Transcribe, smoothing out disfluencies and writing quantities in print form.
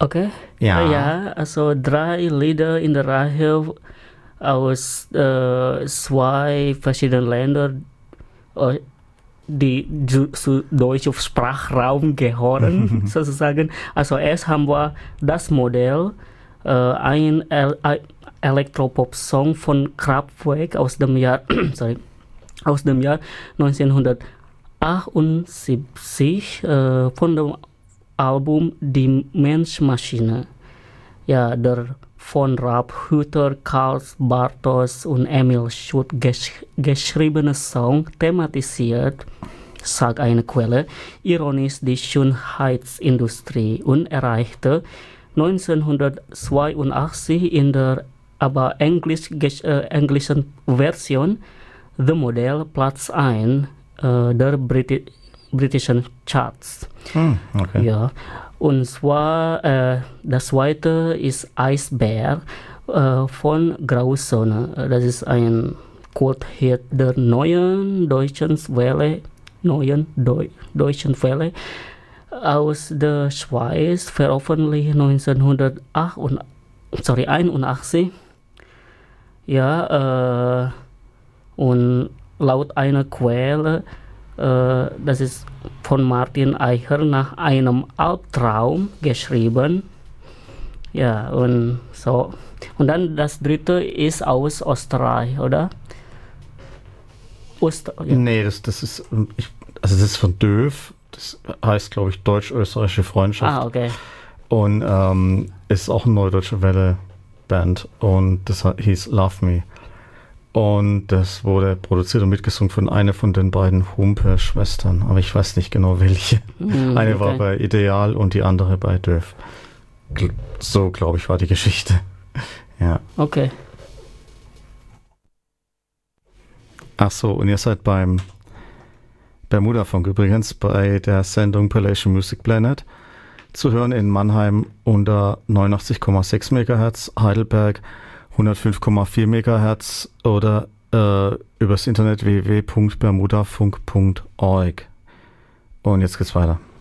Okay. Ja. Ja, also 3 Lieder in der Reihe aus 2 verschiedenen Ländern, äh, die zu deutschen Sprachraum gehören, sozusagen. Also erst haben wir das Modell, ein Elektropop-Song von Kraftwerk aus dem Jahr, sorry, aus dem Jahr 1978 von dem Album Die Mensch-Maschine. Ja, der von Ralf Hütter, Karl Bartos und Emil Schutt geschriebene Song thematisiert, sagt eine Quelle, ironisch die Schönheitsindustrie und erreichte 1982 in der aber englischen Version The Model Platz 1 der britischen Charts. Okay. Ja, und zwar das zweite ist Eisbär von Grauzone. Das ist ein Kulthit der neuen deutschen Welle aus der Schweiz, veröffentlicht 1981. Ja, und laut einer Quelle, das ist von Martin Eicher, nach einem Albtraum geschrieben. Ja, und so. Und dann das dritte ist aus Österreich, oder? Ja. Nee, das ist, das ist von Döf. Das heißt, glaube ich, Deutsch-Österreichische Freundschaft. Ah, okay. Und ist auch eine Neue Deutsche Welle Band. Und das hieß Love Me. Und das wurde produziert und mitgesungen von einer von den beiden Humpe-Schwestern. Aber ich weiß nicht genau welche. Eine war bei Ideal und die andere bei Döf. So, glaube ich, war die Geschichte. Ja. Okay. Ach so, und ihr seid beim Bermuda-Funk übrigens bei der Sendung Palatial Music Planet zu hören in Mannheim unter 89,6 MHz, Heidelberg 105,4 MHz oder übers Internet www.bermudafunk.org. Und jetzt geht's weiter.